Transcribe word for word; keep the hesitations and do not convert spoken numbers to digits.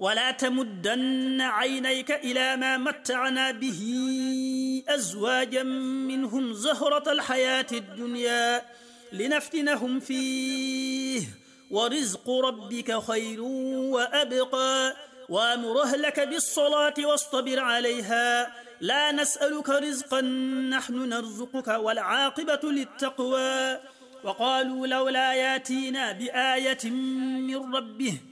ولا تمدن عينيك إلى ما متعنا به أزواجا منهم زهرة الحياة الدنيا لنفتنهم فيه ورزق ربك خير وأبقى وأمر أهلك بالصلاة واصطبر عليها لا نسألك رزقا نحن نرزقك والعاقبة للتقوى وقالوا لولا ياتينا بآية من ربه